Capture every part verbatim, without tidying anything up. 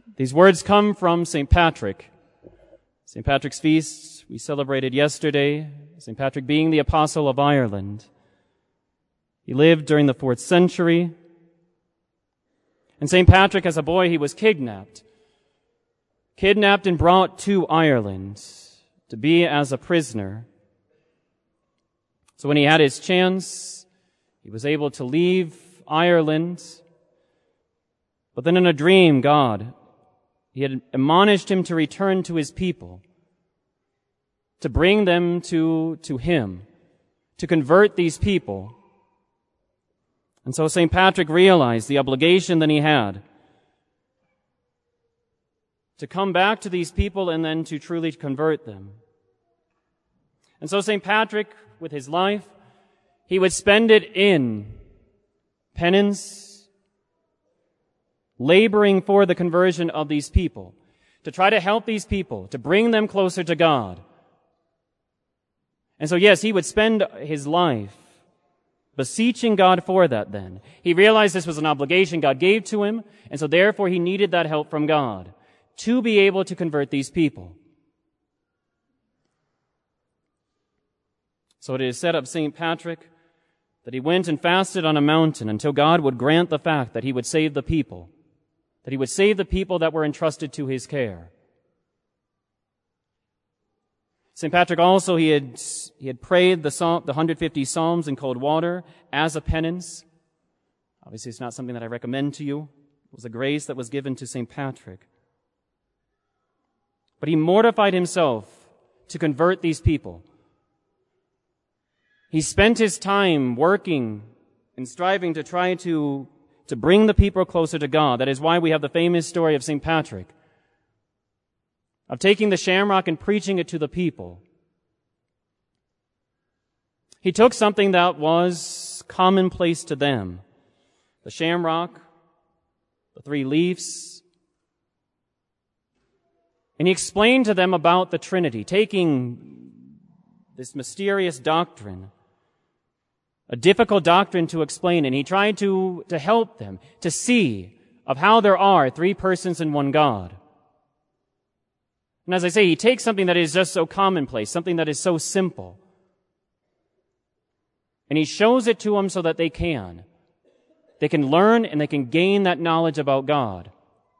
These words come from Saint Patrick. Saint Patrick's feast we celebrated yesterday, Saint Patrick being the Apostle of Ireland. He lived during the fourth century. And Saint Patrick, as a boy, he was kidnapped. Kidnapped and brought to Ireland to be as a prisoner. So when he had his chance, he was able to leave Ireland. But then in a dream, God, he had admonished him to return to his people, to bring them to, to him, to convert these people. And so Saint Patrick realized the obligation that he had to come back to these people and then to truly convert them. And so Saint Patrick, with his life, he would spend it in penance, laboring for the conversion of these people, to try to help these people, to bring them closer to God. And so yes, he would spend his life beseeching God for that then. He realized this was an obligation God gave to him, and so therefore he needed that help from God to be able to convert these people. So it is said of Saint Patrick that he went and fasted on a mountain until God would grant the fact that he would save the people, that he would save the people that were entrusted to his care. Saint Patrick also, he had, he had prayed the, psalm, the one hundred fifty Psalms in cold water as a penance. Obviously, it's not something that I recommend to you. It was a grace that was given to Saint Patrick. But he mortified himself to convert these people. He spent his time working and striving to try to, to bring the people closer to God. That is why we have the famous story of Saint Patrick, of taking the shamrock and preaching it to the people. He took something that was commonplace to them, the shamrock, the three leaves, and he explained to them about the Trinity, taking this mysterious doctrine, a difficult doctrine to explain, and he tried to, to help them to see of how there are three persons in one God. And as I say, he takes something that is just so commonplace, something that is so simple, and he shows it to them so that they can. They can learn and they can gain that knowledge about God.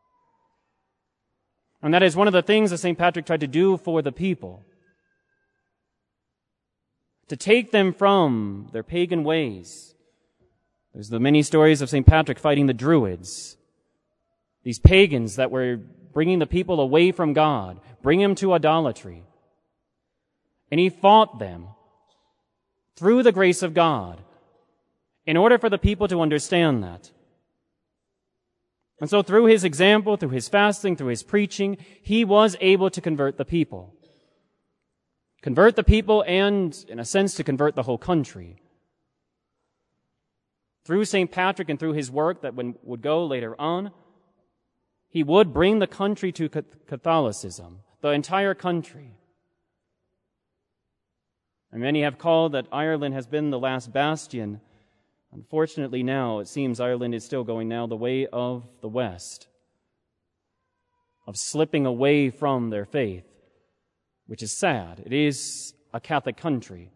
And that is one of the things that Saint Patrick tried to do for the people, to take them from their pagan ways. There's the many stories of Saint Patrick fighting the Druids, these pagans that were bringing the people away from God, bringing them to idolatry. And he fought them through the grace of God in order for the people to understand that. And so through his example, through his fasting, through his preaching, he was able to convert the people. Convert the people and, in a sense, to convert the whole country. Through Saint Patrick and through his work that would go later on, he would bring the country to Catholicism, the entire country. And many have called that Ireland has been the last bastion. Unfortunately now, it seems Ireland is still going now the way of the West, of slipping away from their faith, which is sad. It is a Catholic country.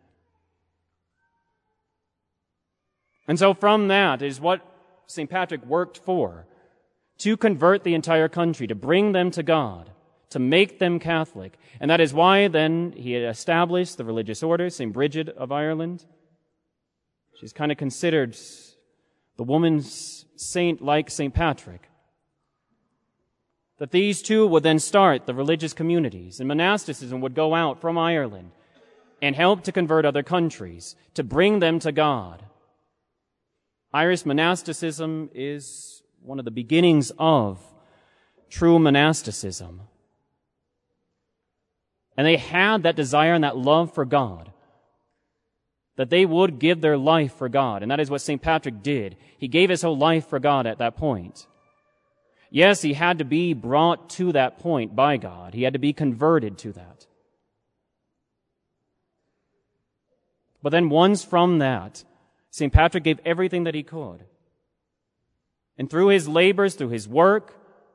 And so from that is what Saint Patrick worked for, to convert the entire country, to bring them to God, to make them Catholic. And that is why then he had established the religious order, Saint Bridget of Ireland. She's kind of considered the woman's saint like Saint Patrick. That these two would then start the religious communities, and monasticism would go out from Ireland and help to convert other countries, to bring them to God. Irish monasticism is one of the beginnings of true monasticism. And they had that desire and that love for God, that they would give their life for God. And that is what Saint Patrick did. He gave his whole life for God at that point. Yes, he had to be brought to that point by God. He had to be converted to that. But then once from that, Saint Patrick gave everything that he could. And through his labors, through his work,